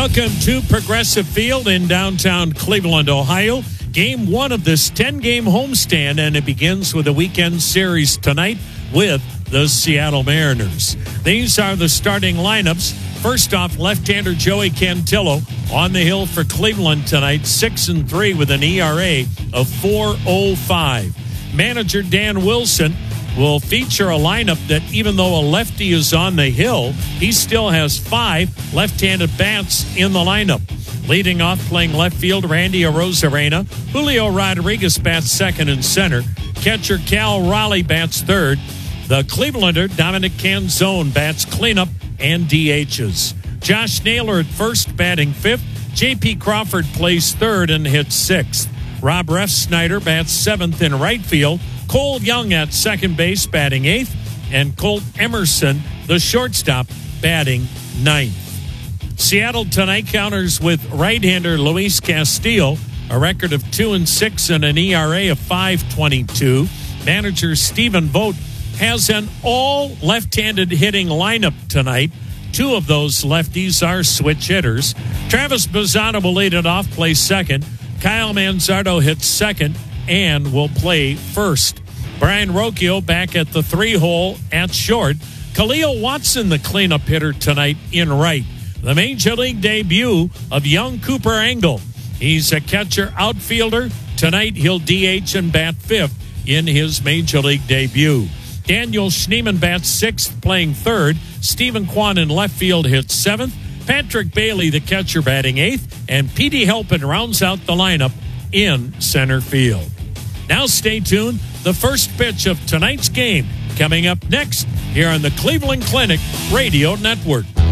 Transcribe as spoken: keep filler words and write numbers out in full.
Welcome to Progressive Field in downtown Cleveland, Ohio. Game one of this ten-game homestand, and it begins with a weekend series tonight with the Seattle Mariners. These are the starting lineups. First off, left-hander Joey Cantillo on the hill for Cleveland tonight, six and three with an E R A of four oh five. Manager Dan Wilson will feature a lineup that, even though a lefty is on the hill, he still has five left-handed bats in the lineup. Leading off, playing left field, Randy Arozarena. Julio Rodriguez bats second and center. Catcher Cal Raleigh bats third. The Clevelander, Dominic Canzone, bats cleanup and D H's. Josh Naylor at first, batting fifth. J P Crawford plays third and hits sixth. Rob Refsnyder bats seventh in right field. Cole Young at second base, batting eighth. And Colt Emerson, the shortstop, batting ninth. Seattle tonight counters with right-hander Luis Castillo, a record of two and six and an E R A of five twenty-two. Manager Stephen Vogt has an all left-handed hitting lineup tonight. Two of those lefties are switch hitters. Travis Bazzano will lead it off, play second. Kyle Manzardo hits second and will play first. Brian Rocchio back at the three-hole at short. Khalil Watson, the cleanup hitter tonight, in right. The Major League debut of young Cooper Angle. He's a catcher outfielder. Tonight he'll D H and bat fifth in his Major League debut. Daniel Schneemann bats sixth, playing third. Stephen Kwan in left field hits seventh. Patrick Bailey, the catcher, batting eighth. And Petey Helpin rounds out the lineup in center field. Now stay tuned. The first pitch of tonight's game coming up next here on the Cleveland Clinic Radio Network.